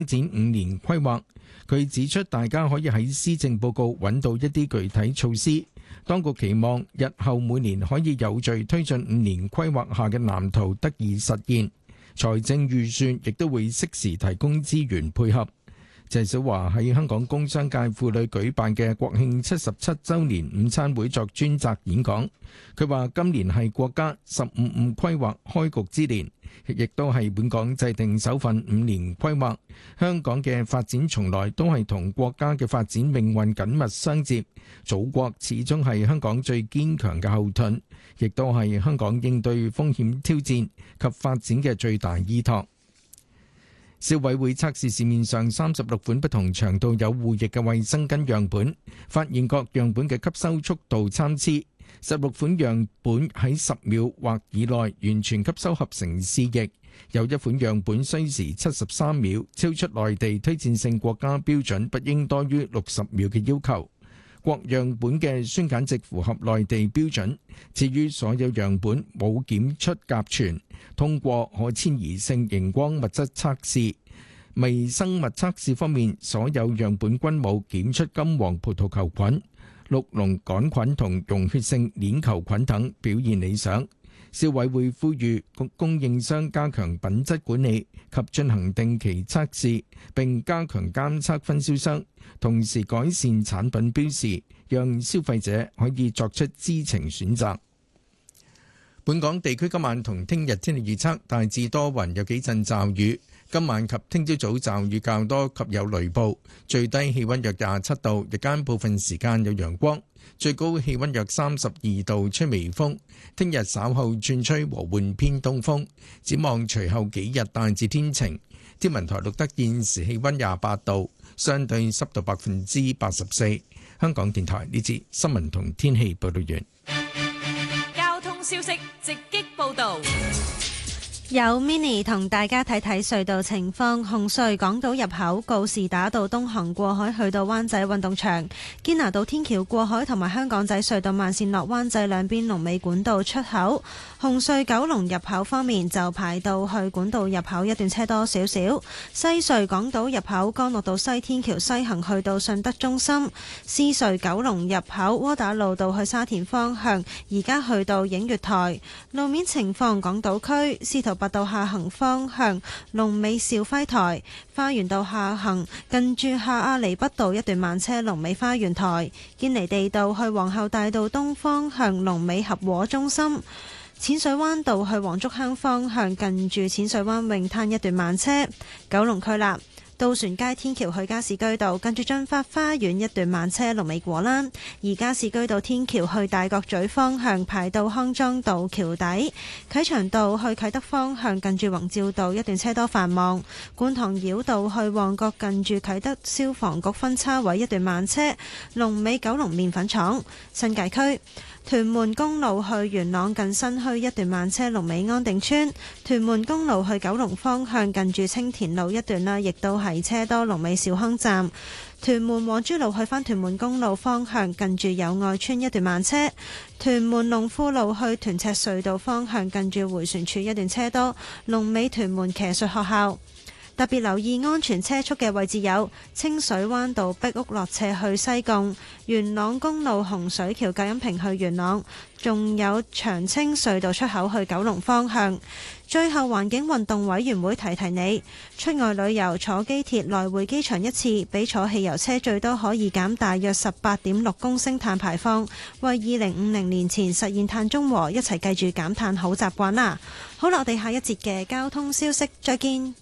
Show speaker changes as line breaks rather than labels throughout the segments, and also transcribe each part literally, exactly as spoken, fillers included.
展五年規劃。佢指出，大家可以喺施政報告揾到一啲具體措施。當局期望日後每年可以有序推進五年規劃下嘅藍圖得以實現。財政預算亦都會適時提供資源配合。謝小華喺香港工商界婦女舉辦嘅國慶七十七週年午餐會作專責演講。佢話今年係國家十五五規劃開局之年，亦都係本港制定首份五年規劃。香港嘅發展從來都係同國家嘅發展命運緊密相接，祖國始終係香港最堅強嘅後盾，亦都係香港應對風險挑戰及發展嘅最大依託。消委會測試市面上三十六款不同長度有護液嘅衛生巾樣本，發現各樣本嘅吸收速度參差。十六款樣本喺十秒或以內完全吸收合成試液，有一款樣本需時七十三秒，超出內地推薦性國家標準不應多於六十秒嘅要求。各樣本嘅酸鹼值符合內地標準，至於所有樣本冇檢出甲醛，通過可遷移性熒光物質測試。微生物測試方面，所有樣本均冇檢出金黃葡萄球菌、綠膿桿菌同溶血性鏈球菌等，表現理想。消委會呼籲供應商加強品質管理及進行定期測試，並加強監測分銷商，同時改善產品標示，讓消費者可以作出知情選擇。本港地區今晚同聽日天氣預測大致多雲，有幾陣驟雨。今晚及聽朝早驟雨較多及有雷暴，最低氣溫約廿七度，日間部分時間有陽光，最高氣溫約三十二度，吹微風。聽日稍後轉吹和緩偏東風，展望隨後幾日大致天晴。天文台錄得現時氣溫廿八度，相對濕度百分之八十四。香港電台呢節新聞同天氣報道完。
交通消息直擊報道。
有 mini 同大家睇睇隧道情況。紅隧港島入口告士打道東行過海去到灣仔運動場，堅拿道天橋過海同埋香港仔隧道慢線落灣仔兩邊龍尾管道出口。紅隧九龍入口方面就排到去管道入口一段車多少少。西隧港島入口干諾道西天橋西行去到順德中心。獅隧九龍入口窩打老道去沙田方向，而家去到映月台。路面情況，港島區司徒拔道下行方向龍尾兆輝台，花園道下行近住下亞厘畢道一段慢車，龍尾花園台。堅尼地道去皇后大道東方向龍尾合和中心。淺水灣道去黃竹坑方向近住淺水灣泳灘一段慢車。九龍區啦，渡船街天橋去加士居道近住駿發花園一段慢車，龍尾果欄。而加士居道天橋去大角咀方向排到康莊道橋底。啟祥道去啟德方向近住宏照道一段車多繁忙。觀塘繞道去旺角近住啟德消防局分叉位一段慢車，龍尾九龍麵粉廠。新界區屯門公路去元朗近新墟一段慢車，龍尾安定村。屯門公路去九龍方向近住青田路一段啦，亦都係車多，龍尾兆康站。屯門黃珠路去返屯門公路方向近住友愛村一段慢車。屯門龍富路去屯赤隧道方向近住迴旋處一段車多，龍尾屯門騎術學校。特別留意安全車速嘅位置有清水灣道壁屋落斜去西貢、元朗公路洪水橋隔音屏去元朗，仲有長青隧道出口去九龍方向。最後，環境運動委員會提提你，出外旅遊坐機鐵來回機場一次，比坐汽油車最多可以減大約十八點六公升碳排放，為二零五零年前實現碳中和，一齊記住減碳好習慣啦。好啦，我哋下一節嘅交通消息再見。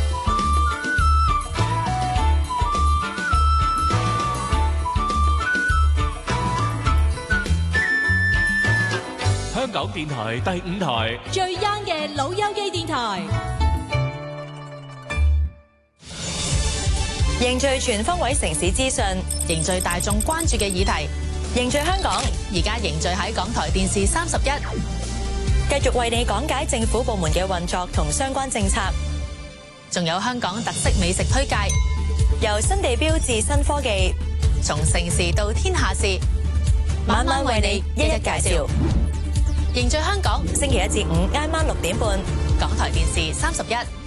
香港電台第五台
最 young 嘅老友記電台，
凝聚全方位城市資訊，
凝聚大眾關注嘅議題，
凝聚香港。
而家凝聚喺港台電視三十一，
繼續為你講解政府部門嘅運作同相關政策，
仲有香港特色美食推介，
由新地標至新科技，
從城市到天下事，
晚晚為你一一介紹。
凝聚香港，
星期一至五挨晚六點半，
港台電視三十一。